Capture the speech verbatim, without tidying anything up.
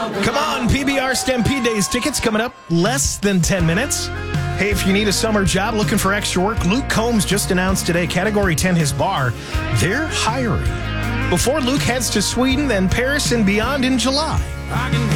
Come on, P B R Stampede Days tickets coming up less than ten minutes. Hey, if you need a summer job looking for extra work, Luke Combs just announced today, Category ten, his bar, they're hiring. Before Luke heads to Sweden, then Paris and beyond in July.